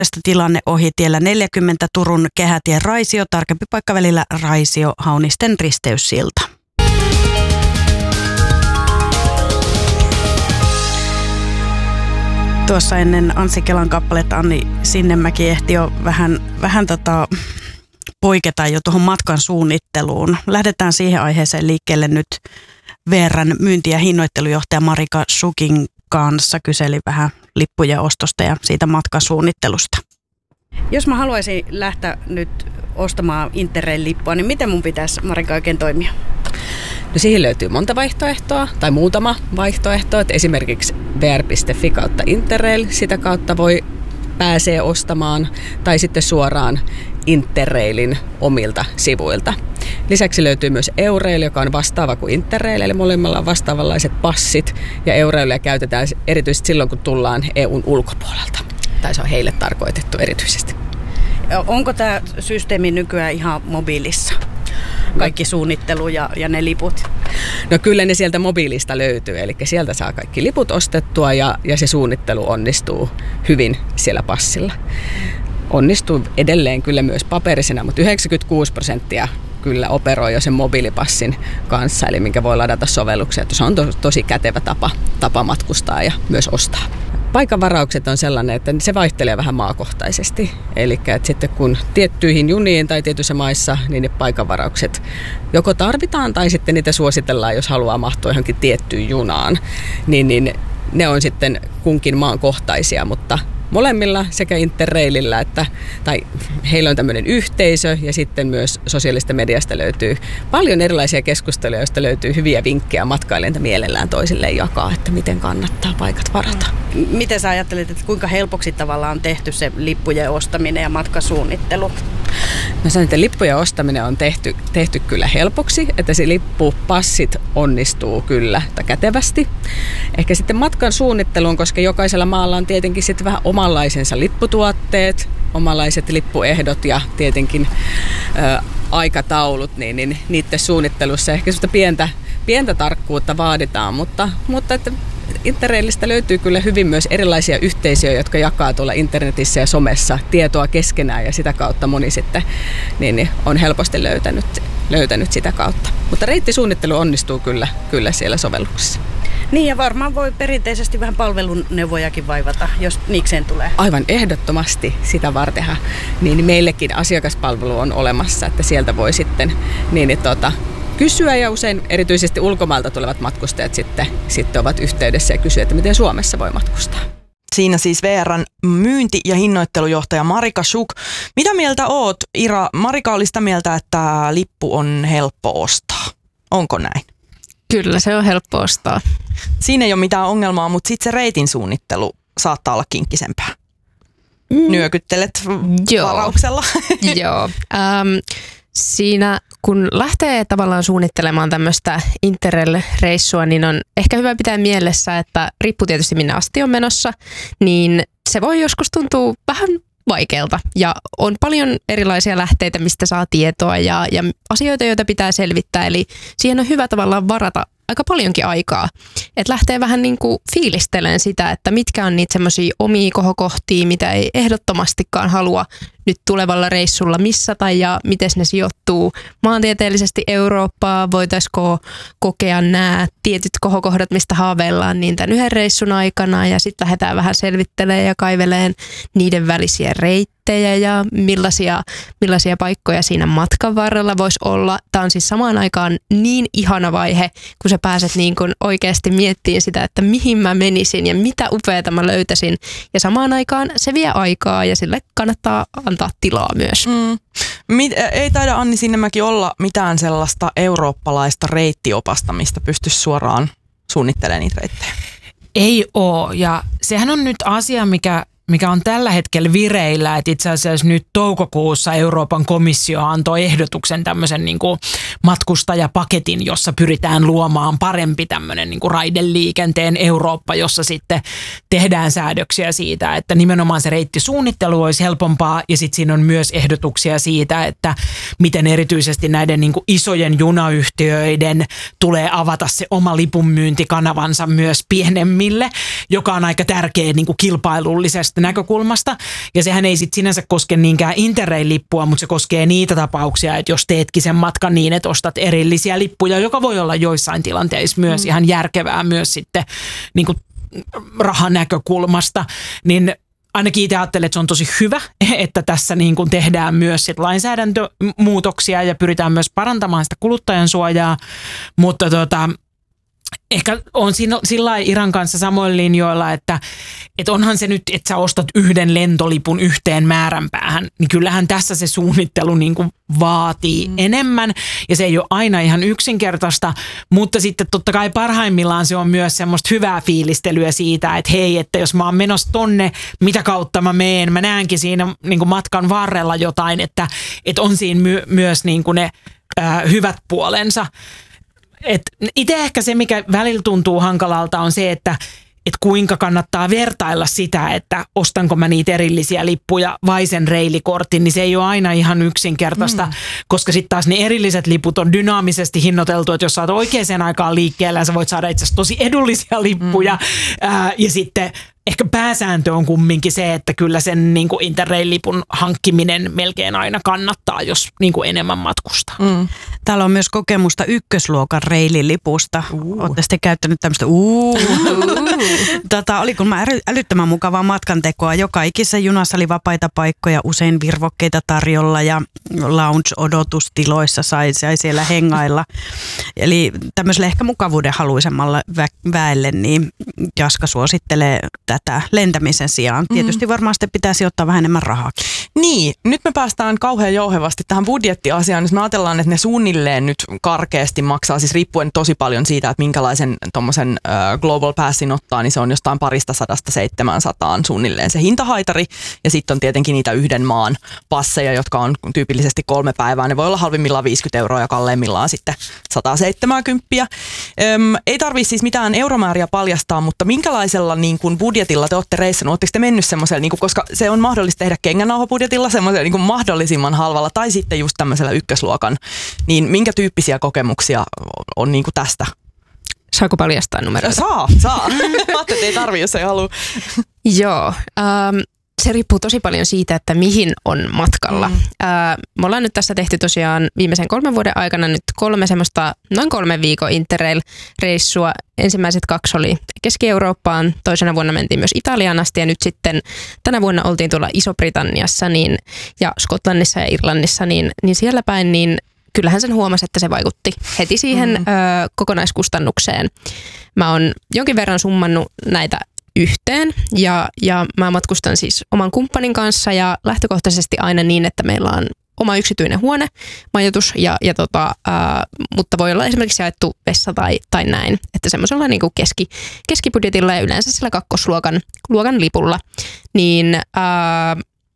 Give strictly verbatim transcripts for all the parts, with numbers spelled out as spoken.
tästä tilanne ohitiellä neljäkymmentä Turun Kehätien Raisio, tarkempi paikka välillä Raisio Haunisten risteyssilta. Tuossa ennen Anssi Kelan kappaletta Anni Sinnemäki ehti jo vähän, vähän tota, poiketa jo tuohon matkan suunnitteluun. Lähdetään siihen aiheeseen liikkeelle nyt V R:n myynti- ja hinnoittelujohtaja Marika Schukin kanssa. Kyseli vähän lippujen ostosta ja siitä matkan suunnittelusta. Jos mä haluaisin lähteä nyt ostamaan Interrail-lippua, niin miten mun pitäisi, Marika, oikein toimia? No siihen löytyy monta vaihtoehtoa tai muutama vaihtoehto, että esimerkiksi v r piste f i kautta Interrail, sitä kautta voi pääsee ostamaan, tai sitten suoraan Interrailin omilta sivuilta. Lisäksi löytyy myös Eurail, joka on vastaava kuin Interrail, eli molemmilla on vastaavanlaiset passit, ja Eurailia käytetään erityisesti silloin, kun tullaan E U:n ulkopuolelta, tai se on heille tarkoitettu erityisesti. Onko tämä systeemi nykyään ihan mobiilissa? Kaikki suunnittelu ja, ja ne liput? No kyllä ne sieltä mobiilista löytyy, eli sieltä saa kaikki liput ostettua ja, ja se suunnittelu onnistuu hyvin siellä passilla. Onnistuu edelleen kyllä myös paperisena, mutta yhdeksänkymmentäkuusi prosenttia kyllä operoi jo sen mobiilipassin kanssa, eli minkä voi ladata sovelluksia, että se on to, tosi kätevä tapa, tapa matkustaa ja myös ostaa. Paikanvaraukset on sellainen, että se vaihtelee vähän maakohtaisesti. Eli että sitten kun tiettyihin juniin tai tietyissä maissa, niin ne paikanvaraukset joko tarvitaan tai sitten niitä suositellaan, jos haluaa mahtua johonkin tiettyyn junaan. Niin, niin ne on sitten kunkin maan kohtaisia, mutta molemmilla sekä Interrailillä että, tai heillä on tämmöinen yhteisö ja sitten myös sosiaalista mediasta löytyy paljon erilaisia keskusteluja, joista löytyy hyviä vinkkejä matkailijoilta mielellään toisilleen jakaa, että miten kannattaa paikat varata. Miten sä ajattelet, että kuinka helpoksi tavallaan on tehty se lippujen ostaminen ja matkasuunnittelu? Mä sanon, että lippujen ostaminen on tehty, tehty kyllä helpoksi, että se lippupassit onnistuu kyllä kätevästi. Ehkä sitten matkan suunnitteluun, koska jokaisella maalla on tietenkin sitten vähän omanlaisensa lipputuotteet, omanlaiset lippuehdot ja tietenkin ä, aikataulut, niin, niin niiden suunnittelussa ehkä sitä pientä, pientä tarkkuutta vaaditaan, mutta, mutta että Interrailista löytyy kyllä hyvin myös erilaisia yhteisöjä, jotka jakaa tuolla internetissä ja somessa tietoa keskenään ja sitä kautta moni sitten niin, niin on helposti löytänyt, löytänyt sitä kautta. Mutta reittisuunnittelu onnistuu kyllä, kyllä siellä sovelluksessa. Niin ja varmaan voi perinteisesti vähän palveluneuvojakin vaivata, jos niikseen tulee. Aivan ehdottomasti sitä vartenhan. Niin meillekin asiakaspalvelu on olemassa, että sieltä voi sitten niin, niin, tota, kysyä ja usein erityisesti ulkomailta tulevat matkustajat sitten, sitten ovat yhteydessä ja kysyvät, että miten Suomessa voi matkustaa. Siinä siis V R:n myynti- ja hinnoittelujohtaja Marika Schuk. Mitä mieltä oot, Ira? Marika oli sitä mieltä, että lippu on helppo ostaa. Onko näin? Kyllä, se on helppo ostaa. Siinä ei ole mitään ongelmaa, mutta sitten se reitin suunnittelu saattaa olla kinkkisempää. Mm. Nyökyttelet Joo. varauksella. Joo. Ähm, siinä kun lähtee tavallaan suunnittelemaan tämmöistä Interrail-reissua, niin on ehkä hyvä pitää mielessä, että riippuu tietysti minne asti on menossa, niin se voi joskus tuntua vähän vaikealta ja on paljon erilaisia lähteitä, mistä saa tietoa ja, ja asioita, joita pitää selvittää, eli siihen on hyvä tavallaan varata aika paljonkin aikaa, että lähtee vähän niin kuin fiilistelemään sitä, että mitkä on niitä semmoisia omia kohokohtia, mitä ei ehdottomastikaan halua nyt tulevalla reissulla missata ja miten ne sijoittuu maantieteellisesti Eurooppaa, voitaisiko kokea nämä tietyt kohokohdat, mistä haaveillaan niin tämän yhden reissun aikana ja sitten lähdetään vähän selvittelemään ja kaiveleen niiden välisiä reittejä ja millaisia, millaisia paikkoja siinä matkan varrella voisi olla. Tämä on siis samaan aikaan niin ihana vaihe, kun sä pääset niin kuin oikeasti miettimään sitä, että mihin mä menisin ja mitä upeata mä löytäisin ja samaan aikaan se vie aikaa ja sille kannattaa antaa tilaa myös. Mm. Mit, ei taida Anni Sinnemäki olla mitään sellaista eurooppalaista reittiopasta, mistä pystyisi suoraan suunnittelemaan niitä reittejä. Ei ole ja sehän on nyt asia, mikä mikä on tällä hetkellä vireillä, että itse asiassa nyt toukokuussa Euroopan komissio antoi ehdotuksen tämmöisen niin kuin matkustajapaketin, jossa pyritään luomaan parempi tämmöinen niin kuin raideliikenteen Eurooppa, jossa sitten tehdään säädöksiä siitä, että nimenomaan se reittisuunnittelu olisi helpompaa ja sitten siinä on myös ehdotuksia siitä, että miten erityisesti näiden niin kuin isojen junayhtiöiden tulee avata se oma lipunmyyntikanavansa myös pienemmille, joka on aika tärkeä niin kuin kilpailullisesti näkökulmasta. Ja sehän ei sitten sinänsä koske niinkään Interrail-lippua, mutta se koskee niitä tapauksia, että jos teetkin sen matkan niin, että ostat erillisiä lippuja, joka voi olla joissain tilanteissa myös mm. ihan järkevää myös sitten niin kuin rahan näkökulmasta, niin ainakin itse ajattelen, että se on tosi hyvä, että tässä niin kuin tehdään myös sit lainsäädäntömuutoksia ja pyritään myös parantamaan sitä kuluttajan suojaa, mutta tota, ehkä on sillä lailla Iran kanssa samoin linjoilla, että, että onhan se nyt, että sä ostat yhden lentolipun yhteen määränpäähän, niin kyllähän tässä se suunnittelu niin kuin vaatii mm. enemmän ja se ei ole aina ihan yksinkertaista, mutta sitten totta kai parhaimmillaan se on myös semmoista hyvää fiilistelyä siitä, että hei, että jos mä oon menossa tonne, mitä kautta mä meen, mä näenkin siinä niin kuin matkan varrella jotain, että, että on siinä my- myös niin kuin ne äh, hyvät puolensa. Itse ehkä se, mikä välillä tuntuu hankalalta, on se, että et kuinka kannattaa vertailla sitä, että ostanko mä niitä erillisiä lippuja vai sen reilikortin, niin se ei ole aina ihan yksinkertaista, mm. koska sitten taas ne erilliset liput on dynaamisesti hinnoiteltu, että jos sä oot oikeaan aikaan liikkeellä, sä voit saada itse asiassa tosi edullisia lippuja mm. ää, ja sitten ehkä pääsääntö on kumminkin se, että kyllä sen niin kuin Interrail-lipun hankkiminen melkein aina kannattaa, jos niin kuin enemmän matkustaa. Mm. Täällä on myös kokemusta ykkösluokan reililipusta. Uh. Olette sitten käyttänyt tämmöistä uh. tota, oli kun mä älyttömän mukavaa matkantekoa. Joka ikisessä junassa oli vapaita paikkoja, usein virvokkeita tarjolla ja lounge-odotustiloissa sai, sai siellä hengailla. Eli tämmöiselle ehkä mukavuuden haluisemmalla vä- väelle, niin Jaska suosittelee tätä lentämisen sijaan. Tietysti varmaan sitten pitäisi ottaa vähän enemmän rahaa. Niin, nyt me päästään kauhean jouhevasti tähän budjettiasiaan. Jos me ajatellaan, että ne suunnilleen nyt karkeasti maksaa, siis riippuen tosi paljon siitä, että minkälaisen tommosen äh, Global Passin ottaa, niin se on jostain parista sadasta seitsemänsataan suunnilleen se hintahaitari. Ja sitten on tietenkin niitä yhden maan passeja, jotka on tyypillisesti kolme päivää. Ne voi olla halvimmillaan viisikymmentä euroa ja kalleimmillaan sitten sata seitsemänkymmentä. Öm, ei tarvitse siis mitään euromääriä paljastaa, mutta minkälaisella niin kuin budjetilla te olette reissannut? Oletteko te mennyt semmoisella, niin kuin, koska se on mahdollista tehdä kengännauhabudjetilla, semmoisella niin kuin mahdollisimman halvalla tai sitten just tämmöisellä ykkösluokan, niin minkä tyyppisiä kokemuksia on niin kuin tästä? Saako paljastaa numeroita? Saa, saa. Mä ajattelin, että ei tarvitse, jos ei halua. Joo. Um, se riippuu tosi paljon siitä, että mihin on matkalla. Mm. Uh, me ollaan nyt tässä tehty tosiaan viimeisen kolmen vuoden aikana nyt kolme semmoista noin kolmen viikon Interrail-reissua. Ensimmäiset kaksi oli Keski-Eurooppaan, toisena vuonna mentiin myös Italiaan asti ja nyt sitten tänä vuonna oltiin tuolla Iso-Britanniassa niin, ja Skotlannissa ja Irlannissa, niin, niin siellä päin niin kyllähän sen huomasi, että se vaikutti heti siihen mm. ö, kokonaiskustannukseen. Mä oon jonkin verran summannut näitä yhteen ja, ja mä matkustan siis oman kumppanin kanssa ja lähtökohtaisesti aina niin, että meillä on oma yksityinen huone, majoitus, ja, ja tota, ää, mutta voi olla esimerkiksi jaettu vessa tai, tai näin, että semmoisella niin kuin keski, keskibudjetilla ja yleensä sillä kakkosluokan luokan lipulla, niin ää,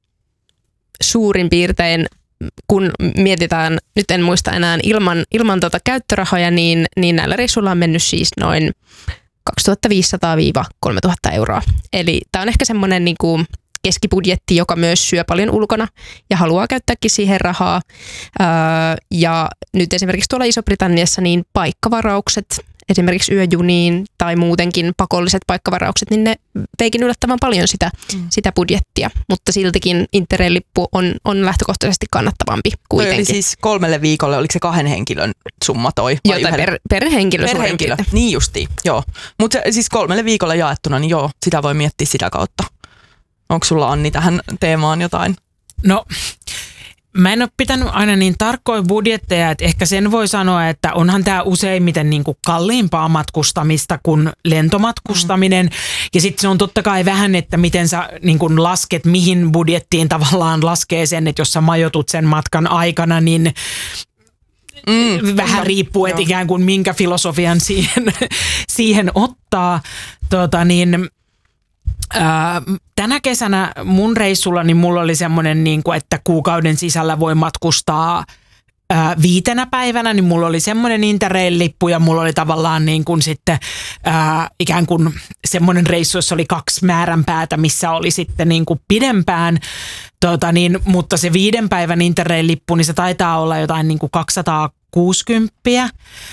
suurin piirtein kun mietitään, nyt en muista enää ilman, ilman tota käyttörahoja, niin, niin näillä reissuilla on mennyt siis noin kaksituhattaviisisataa - kolmetuhatta euroa. Eli tämä on ehkä semmoinen niin kuin keskibudjetti, joka myös syö paljon ulkona ja haluaa käyttääkin siihen rahaa. Öö, ja nyt esimerkiksi tuolla Iso-Britanniassa niin paikkavaraukset, esimerkiksi yöjuniin tai muutenkin pakolliset paikkavaraukset, niin ne veikin yllättävän paljon sitä, mm. sitä budjettia. Mutta siltikin Interrail-lippu on, on lähtökohtaisesti kannattavampi kuitenkin. Eli siis kolmelle viikolle, oliko se kahden henkilön summa toi? Joo, tai per, per henkilö. Per henkilö, niin justiin, joo. Mutta siis kolmelle viikolle jaettuna, niin joo, sitä voi miettiä sitä kautta. Onko sulla, Anni, tähän teemaan jotain? No, mä en ole pitänyt aina niin tarkkoja budjetteja, että ehkä sen voi sanoa, että onhan tämä useimmiten niin kuin kalliimpaa matkustamista kuin lentomatkustaminen. Mm. Ja sitten se on totta kai vähän, että miten sä niin kuin lasket, mihin budjettiin tavallaan laskee sen, että jos sä majoitut sen matkan aikana, niin Mm, vähän no, riippuu, että ikään kuin minkä filosofian siihen, siihen ottaa. Tota niin, ää, tänä kesänä mun reissulla niin mulla oli semmoinen, niin kuin, että kuukauden sisällä voi matkustaa ää, viitenä päivänä, niin mulla oli semmoinen Interrail-lippu ja mulla oli tavallaan niin kuin sitten ää, ikään kuin semmoinen reissu, jossa oli kaksi määränpäätä, missä oli sitten niin kuin pidempään. Tota niin, mutta se viiden päivän Interrail-lippu, niin se taitaa olla jotain niin kuin kaksisataakuusikymmentä kuusikymppiä,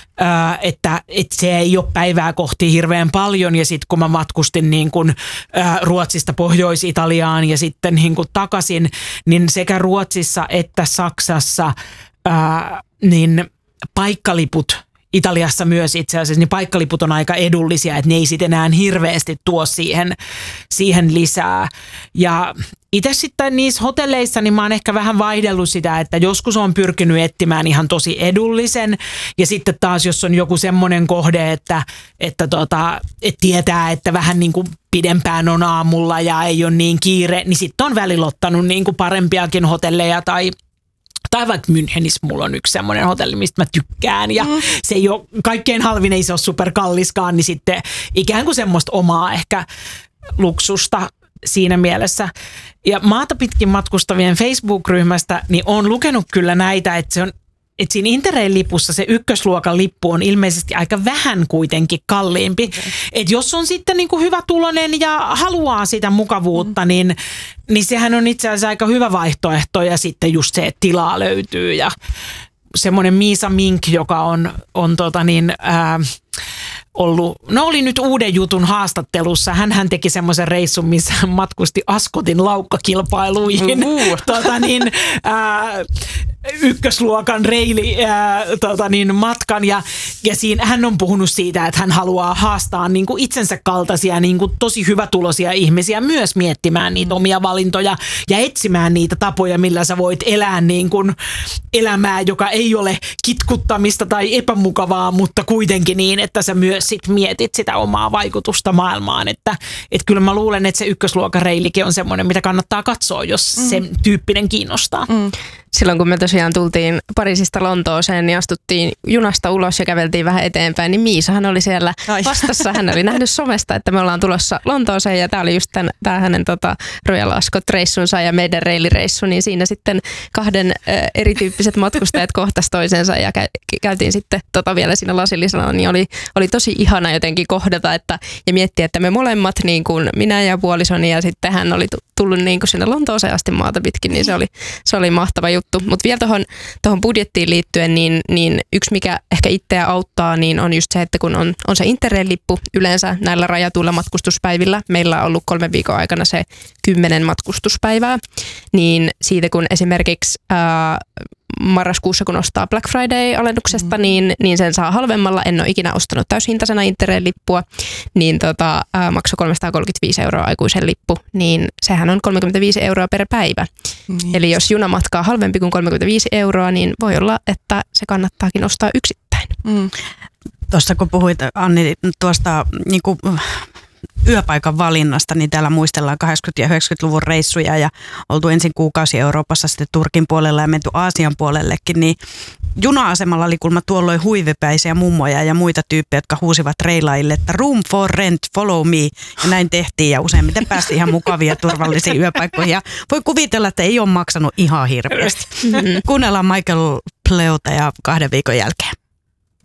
että, että se ei ole päivää kohti hirveän paljon. Ja sitten kun mä matkustin niin kun, ää, Ruotsista Pohjois-Italiaan ja sitten niin kun takaisin, niin sekä Ruotsissa että Saksassa ää, niin paikkaliput Italiassa myös itse asiassa, niin paikkaliput on aika edullisia, että ne ei sitten enää hirveästi tuo siihen, siihen lisää. Ja itse sitten niissä hotelleissa, niin mä oon ehkä vähän vaihdellut sitä, että joskus on pyrkinyt etsimään ihan tosi edullisen. Ja sitten taas, jos on joku semmoinen kohde, että, että, tota, että tietää, että vähän niin kuin pidempään on aamulla ja ei ole niin kiire, niin sitten on välillä ottanut niin kuin parempiakin hotelleja tai Tai vaikka Münchenissä mulla on yksi semmoinen hotelli, mistä mä tykkään ja mm. se ei ole kaikkein halvin, ei se ole superkalliskaan, niin sitten ikään kuin semmoista omaa ehkä luksusta siinä mielessä. Ja maata pitkin matkustavien Facebook-ryhmästä, niin on lukenut kyllä näitä, että se on että siinä Interrail-lipussa se ykkösluokan lippu on ilmeisesti aika vähän kuitenkin kalliimpi. Okay. Että jos on sitten niinku hyvä tulonen ja haluaa sitä mukavuutta, mm. niin, niin sehän on itse asiassa aika hyvä vaihtoehto. Ja sitten just se, että tilaa löytyy ja semmoinen Miisa Mink, joka on, on tota niin, ää, ollut, no oli nyt uuden jutun haastattelussa. Hänhän teki semmoisen reissun, missä hän matkusti Askotin laukkakilpailuihin. Uh. tota niin, ää, ykkösluokan reili ää, tota niin, matkan ja, ja siinä hän on puhunut siitä, että hän haluaa haastaa niin kuin itsensä kaltaisia niin kuin tosi hyvätuloisia ihmisiä myös miettimään niitä omia valintoja ja etsimään niitä tapoja, millä sä voit elää niin kuin elämää, joka ei ole kitkuttamista tai epämukavaa, mutta kuitenkin niin, että sä myös sit mietit sitä omaa vaikutusta maailmaan, että et kyllä mä luulen, että se ykkösluokan reilikin on semmoinen, mitä kannattaa katsoa, jos mm. se tyyppinen kiinnostaa. Mm. Silloin kun me tosiaan tultiin Pariisista Lontooseen, niin astuttiin junasta ulos ja käveltiin vähän eteenpäin, niin Miisahan oli siellä Ai. vastassa. Hän oli nähnyt somesta, että me ollaan tulossa Lontooseen ja tämä oli just tämä hänen tota, Royal Ascot-reissunsa ja meidän reilireissu, niin siinä sitten kahden ä, erityyppiset matkustajat kohtasi toisensa ja kä- käytiin sitten tota vielä siinä lasillisella, niin oli, oli tosi ihana jotenkin kohdata että, ja miettiä, että me molemmat, niin kuin minä ja puolisoni ja sitten hän oli tullut niin kuin sinne Lontooseen asti maata pitkin, niin se oli, se oli mahtava juttu. Mutta vielä tuohon tohon budjettiin liittyen, niin, niin yksi mikä ehkä itseä auttaa, niin on just se, että kun on, on se Interrail-lippu yleensä näillä rajatuilla matkustuspäivillä, meillä on ollut kolmen viikon aikana se kymmenen matkustuspäivää, niin siitä kun esimerkiksi ää, marraskuussa, kun ostaa Black Friday-alennuksesta, mm. niin, niin sen saa halvemmalla. En ole ikinä ostanut täyshintaisena Interrail-lippua, niin tota, ää, maksoi kolmesataakolmekymmentäviisi euroa aikuisen lippu, niin sehän on kolmekymmentäviisi euroa per päivä. Mm. Eli jos junamatka on halvempi kuin kolmekymmentäviisi euroa, niin voi olla, että se kannattaakin ostaa yksittäin. Mm. Tuossa kun puhuit, Anni, tuosta niin kuin yöpaikan valinnasta, niin täällä muistellaan kahdeksankymmentä- ja yhdeksänkymmentäluvun reissuja ja oltu ensin kuukausi Euroopassa, sitten Turkin puolella ja menty Aasian puolellekin, niin juna-asemalla oli kulma tuolloin huivipäisiä mummoja ja muita tyyppejä, jotka huusivat reilaille, että room for rent, follow me, ja näin tehtiin ja useimmiten päästiin ihan mukavia turvallisia yöpaikkoihin ja voi kuvitella, että ei ole maksanut ihan hirveästi. Mm-hmm. Kuunnellaan Michael Pleuta ja kahden viikon jälkeen.